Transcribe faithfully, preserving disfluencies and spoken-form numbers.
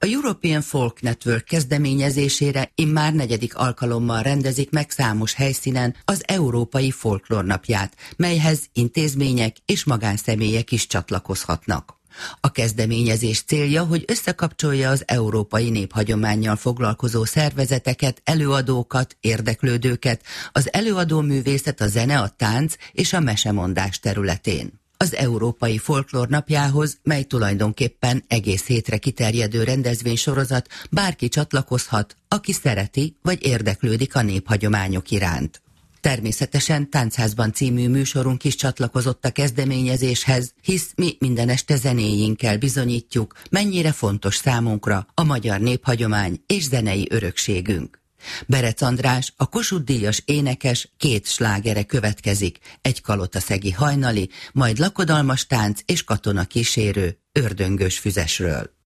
A European Folk Network kezdeményezésére immár negyedik alkalommal rendezik meg számos helyszínen az Európai Folklór Napját, melyhez intézmények és magánszemélyek is csatlakozhatnak. A kezdeményezés célja, hogy összekapcsolja az európai néphagyománnyal foglalkozó szervezeteket, előadókat, érdeklődőket, az előadóművészet, a zene, a tánc és a mesemondás területén. Az Európai Folklór Napjához, mely tulajdonképpen egész hétre kiterjedő rendezvénysorozat, bárki csatlakozhat, aki szereti vagy érdeklődik a néphagyományok iránt. Természetesen Táncházban című műsorunk is csatlakozott a kezdeményezéshez, hisz mi minden este zenéinkkel bizonyítjuk, mennyire fontos számunkra a magyar néphagyomány és zenei örökségünk. Berec András, a Kossuth-díjas énekes két slágere következik, egy kalotaszegi hajnali, majd lakodalmas tánc és katona kísérő, Ördöngős füzesről.